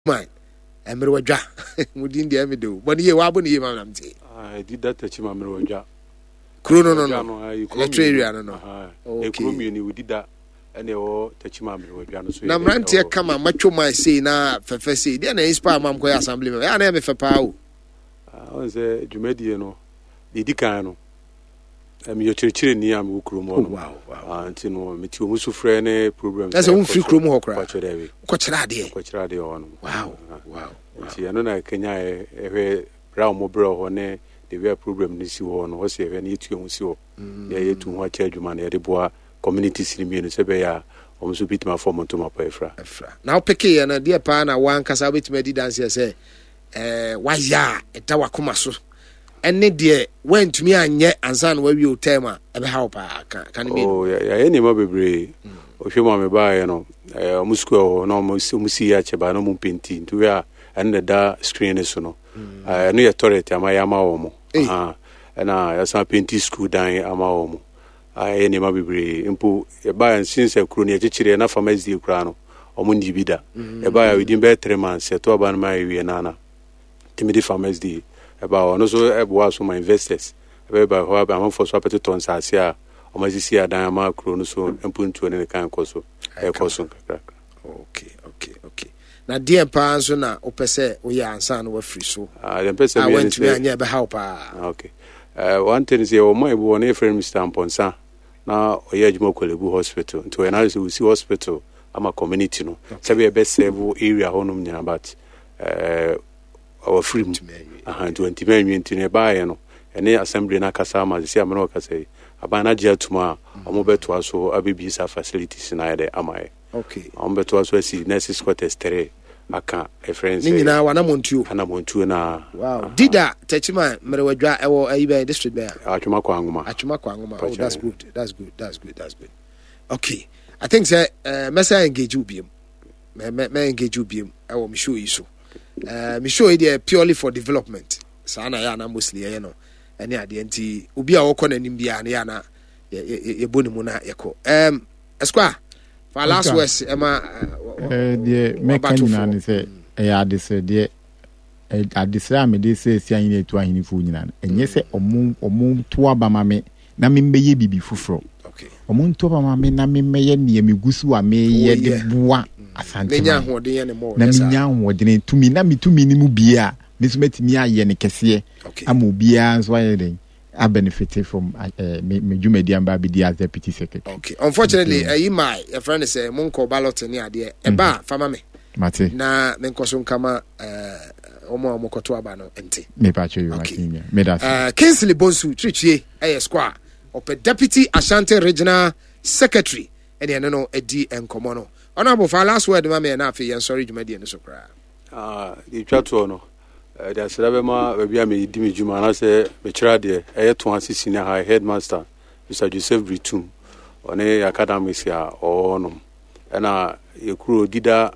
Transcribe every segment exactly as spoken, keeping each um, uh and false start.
man Emerwadja within the Emido. But ye wabun ye man. I did that touch my Emerwadja. Chrono no no. Electria no no. Okay. We did that. And they all touch my Emerwadja. Na Mantia come and macho my say na Fefesi. Then I inspire Mamco Assembly. I never for power. I was a Jumediano. The Dicano. I'm your church in Niam Ukrumo. Wow, wow. And you know, Mitu Musufrene program. That's a free Krumo crack. Quachradi. Quachradi on. Wow, wow. See, I know Kenya, a brown mobile on the way program this one was a very two so. Yeah, to watch Edgeman, Edibois, community cinema, Sebea, almost beat my form to my payfra. Now, Pecky and a dear pana, one Casabit made dance, say, eh, why ya, a Tawakumasu. And Nidia went to me and yet and son where you tell me about how can you mean? Oh, yeah, any mobile. If you want me buy, you know, a Musco, no Musia, but no painting to wear and the dark screen is no. I knew a turret, am I amaomo. Ah, and I, as I painted school dying amaomo. I any mobile impu a buy and since a crony, a chichi enough for Mesdi Crano, or Mundi Vida. A buyer within bed three months, a two about my Vienna. Timidity for Mesdi. About also was for my investors. About how I'm for swap to tons as here, or my C A Diama Chronoso and put to any kind of coso. Okay, okay, okay. Now, dear Pansona, Opese, we are son were free so. I went to me and help. Okay. One thing is your my one friend, Mister Amponsa. Now, Yajmo Hospital to analyze we see hospital. I'm a community no. So we best several area honum near about our freedom. Uh, twenty million to nearby, you know, and the assembly na Casama, the Siamanoka say, Abana Jatuma, a mobile to us, so A B B S facilities in either am I. Okay. I'm better also see nurses quarters tere. I can't a friend say, now one among two, and I'm on two now. Wow. Did that, Techima, Merewadra, or a district there? Achumaquanguma. Achumaquanguma. Oh, that's good. That's good. That's good. That's good. Okay. I think, sir, uh, Messa engage you beam. May engage you beam. I will show you so. Uh, me show it purely for development. Sana yana mostly, you know. And yeah, the anti Ubia Okon and Imbia Yana, ye bonimuna echo. Um, Esquire, for last words, Emma, the mechanic is a yard is a dear. I disarm this say, saying to a uniform, and yes, or moon or moon to Abamame, Namin Baby be fufro. Okay. Or moon to Abamame, Namin May, Migusu, may ye bois. Nenya ho de ne mo na nya ho de ne tumi na me tumi ni mu bia me so metimi aye ne kese am bia nso aye den a benefit from uh, me me dwumadi amba be dia deputy secretary. Okay, unfortunately uh, you my your friend say monko ballot ni ade e ba fama me mate na me nkoso nkama eh omo omo koto aba no ente me pa che you mate me da uh Kingsley Bonsu Trichie eh squad of deputy Ashanti regional secretary ene no no edi enkomo no. Honorable, for last word, Mammy and Afi, and sorry, you made the cry. Ah, the Chatuano. There's Rebema, Baby, Dimi Jumana, say, Betrade, a twenty senior high headmaster, Mister Joseph Britum, on a academics here, or no. And a crew dida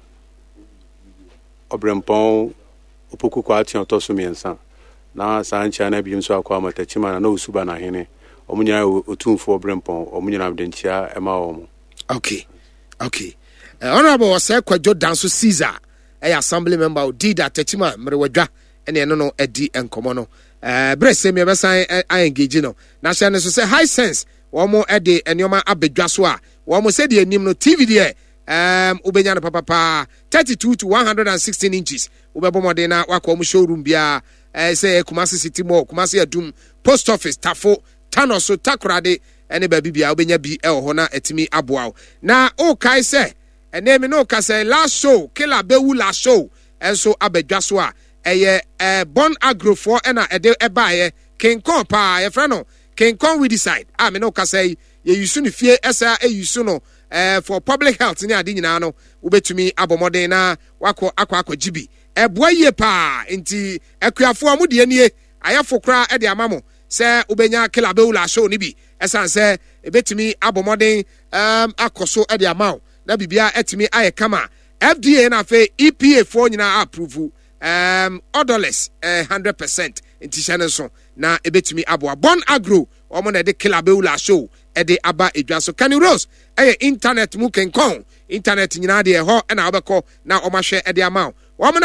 Obrempon, Opoku Quati, or Tosumi and San. Now, Sanchana being so acquainted, Techima, no Subana Hene, Omunia, Utun for Brempon, Omunia Dentia, Emma Omo. Okay, okay. Uh, Honorable was a Quajo Danso Caesar, a assembly member who did that Techima, Merewadra, and then no Eddie and Comono. Uh, Bress, me ever sign, I engage, you know. National say high sense, one more Eddie and Yoma Abedjaswa, one more said the name T V there. Um, Ubenya Papa, thirty-two to one hundred sixteen inches. Ubabomodena, Wako showroom bia, uh, say Kumasi City Mall, Kumasi Adum, Post Office, Tafo, Tanoso, Takrade, and a baby bia, Ubenya B. El Hona, etimi Abuao. Na, oh, Kai say. And name no kase last show killer bewu last show and so abedwaswa eye eh bon agro for na ede ebaye king kon pa ye friend no king kon we decide ah me no kase ye yusu ni fie esa e yusu no eh for public health ni ade nyina no ubetumi abomoden na wako akwa akwa gibi e boye pa nti akuafo amude anie ayafo kra e de amamo se ubenya killer bewu last show ni bi esa se ebetumi abomoden um akoso e de amawo na bibia etimi aye kama F D A na fe E P A for nyina approve um odorless uh, one hundred percent inti chane so na ebetimi abo bon agro omo na de kilabeula show e de aba edwa so Kenny Rose eh internet mu kenkon internet nyina de ho e na obekọ na omahwe e de ama wɔn